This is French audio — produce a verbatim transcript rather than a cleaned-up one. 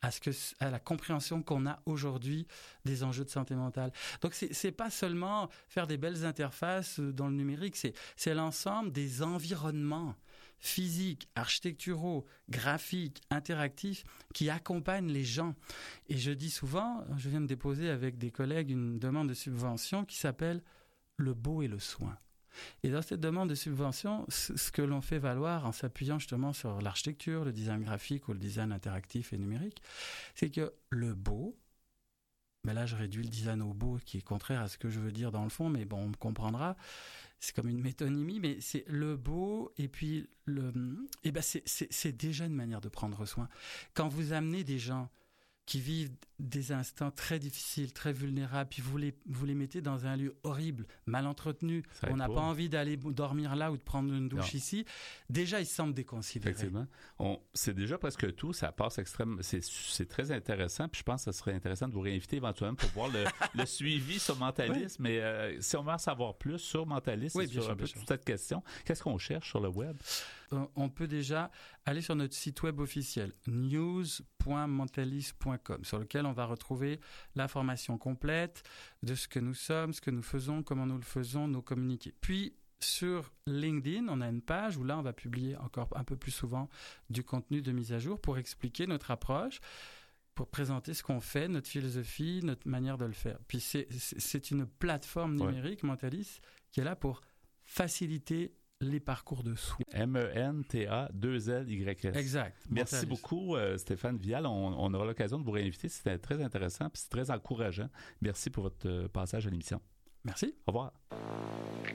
à ce que à la compréhension qu'on a aujourd'hui des enjeux de santé mentale. Donc c'est c'est pas seulement faire des belles interfaces dans le numérique, c'est c'est l'ensemble des environnements physiques, architecturaux, graphiques, interactifs qui accompagnent les gens. Et je dis souvent, je viens de déposer avec des collègues une demande de subvention qui s'appelle le beau et le soin. Et dans cette demande de subvention, ce que l'on fait valoir en s'appuyant justement sur l'architecture, le design graphique ou le design interactif et numérique, c'est que le beau, mais là je réduis le design au beau qui est contraire à ce que je veux dire dans le fond, mais bon, on me comprendra, c'est comme une métonymie, mais c'est le beau et puis le... Et ben c'est, c'est, c'est déjà une manière de prendre soin. Quand vous amenez des gens qui vivent des instants très difficiles, très vulnérables, puis vous les, vous les mettez dans un lieu horrible, mal entretenu, on n'a pas envie d'aller dormir là ou de prendre une douche non. ici, déjà ils se sentent déconsidérés. Effectivement. On, c'est déjà presque tout, ça passe extrêmement, c'est, c'est très intéressant, puis je pense que ce serait intéressant de vous réinviter éventuellement pour voir le, le suivi sur Mentalisme, oui. mais euh, si on veut en savoir plus sur Mentalisme, oui, sur sûr, un peu toute cette question, qu'est-ce qu'on cherche sur le web? On peut déjà aller sur notre site web officiel, news point mentalisme point com, sur lequel on va retrouver l'information complète de ce que nous sommes, ce que nous faisons, comment nous le faisons, nos communiqués. Puis, sur LinkedIn, on a une page où là, on va publier encore un peu plus souvent du contenu de mise à jour pour expliquer notre approche, pour présenter ce qu'on fait, notre philosophie, notre manière de le faire. Puis, c'est, c'est une plateforme numérique, ouais. Mentalisme, qui est là pour faciliter les parcours de soins. M E N T A deux L Y S. Exact. Merci Mentalisme. beaucoup, euh, Stéphane Vial. On, on aura l'occasion de vous réinviter. C'était très intéressant puis c'est très encourageant. Merci pour votre euh, passage à l'émission. Merci. Au revoir.